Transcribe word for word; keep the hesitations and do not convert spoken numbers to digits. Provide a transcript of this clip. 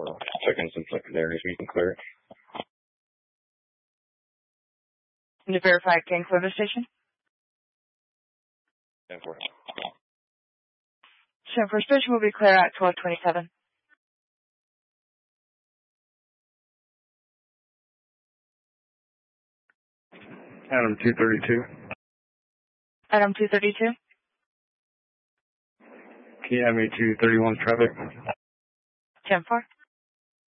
We're checking some secondaries. We can clear it. Can you verify King Service Station? ten four. So for station will be clear at twelve twenty-seven. Adam two thirty-two. Adam two thirty-two. Can you have me two thirty-one traffic? ten four.